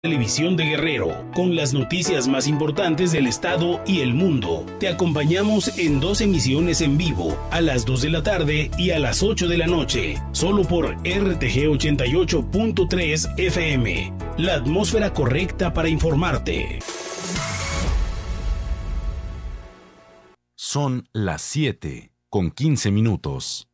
Televisión de Guerrero, con las noticias más importantes del estado y el mundo. Te acompañamos en 2 emisiones en vivo, a las 2 de la tarde y a las 8 de la noche, solo por RTG 88.3 FM. La atmósfera correcta para informarte. Son las 7:15.